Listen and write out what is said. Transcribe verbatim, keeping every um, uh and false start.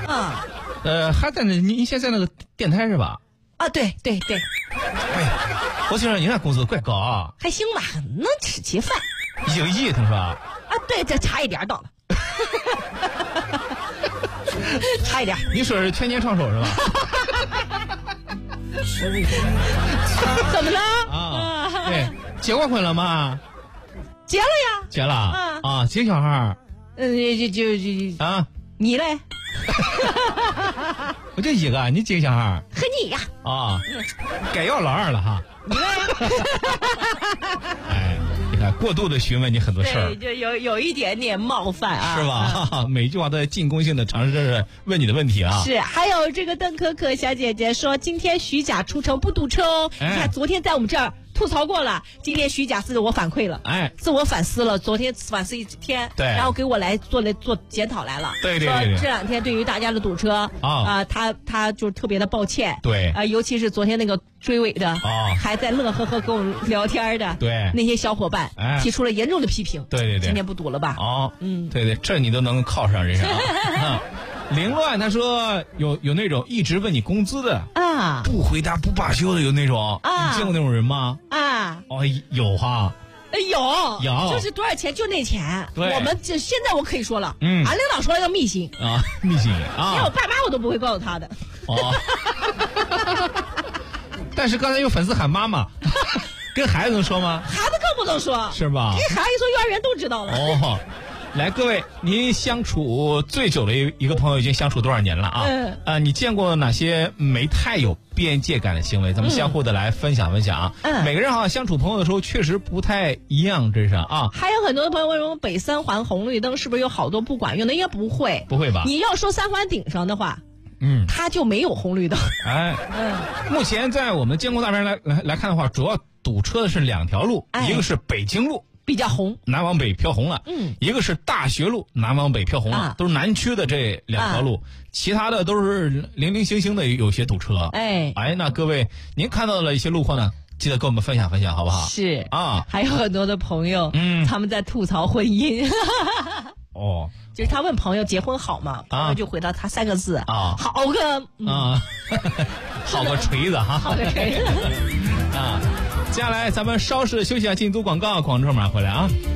啊， 呃，还在那，你现在那个电台是吧？ 啊，对对对。 哎，我听说人家工资怪高啊， 还行吧，能吃起饭。 一个亿，听说。 啊，对，这差一点到了。差一点。 你说是全年创收是吧？ 怎么了？ 啊，对，结过婚了吗？ 结了呀。 结了。 啊啊，几个小孩？ 嗯，就就就啊， 你嘞？ 我就一个，你几个小孩？ 和你呀。 啊，该要老二了哈。 你嘞？ 哎，你看过度的询问你很多事儿， 对，就有有一点点冒犯啊， 是吧？嗯、每一句话都在进攻性的尝试问你的问题啊。 是，还有这个邓可可小姐姐说，今天徐甲出城不堵车哦。哎、你看昨天在我们这儿吐槽过了，今天徐甲自我反馈了，哎，自我反思了，昨天反思一天， 对， 然后给我来做来做检讨来了， 对对 对, 对， 说这两天对于大家的堵车啊、哦呃，他他就特别的抱歉， 对， 啊、呃，尤其是昨天那个追尾的，哦，还在乐呵呵跟我聊天的， 对， 那些小伙伴，哎，提出了严重的批评， 对对对， 今天不堵了吧？ 哦，嗯，对对，这你都能靠上人上啊。凌乱他说有有那种一直问你工资的啊，不回答不罢休的，有那种啊，你见过那种人吗？ 啊， 哦，有哈， 有有， 就是多少钱就那钱。 对， 我们这现在我可以说了， 嗯， 俺领导说了叫密信啊，密信啊， 连我爸妈我都不会告诉他的。 哦，但是刚才有粉丝喊妈妈，跟孩子能说吗？ 孩子更不能说， 是吧？ 给孩子说幼儿园都知道了。 哦。来，各位，您相处最久的一个朋友已经相处多少年了啊？嗯，呃，你见过哪些没太有边界感的行为？咱们相互的来分享分享。嗯，每个人好像相处朋友的时候确实不太一样，这是啊。 还有很多的朋友问说，北三环红绿灯是不是有好多不管用的？应该不会， 不会吧？ 你要说三环顶上的话， 嗯， 它就没有红绿灯。 哎，嗯，目前在我们建工大边来来来看的话，主要堵车的是两条路，哎、一个是北京路。 比较红， 南往北飘红了。嗯，一个是大学路，南往北飘红了，啊、都是南区的这两条路，啊、其他的都是零零星星的有些堵车。哎，哎，那各位，您看到了一些路况呢，记得跟我们分享分享，好不好？ 是啊， 还有很多的朋友，嗯，他们在吐槽婚姻。 哦， 就是他问朋友结婚好吗？朋友就回答他三个字啊，好个、 嗯、啊，好个锤子哈， 好个锤子啊。接下来咱们稍事休息一下，进组广告，广州马上回来啊。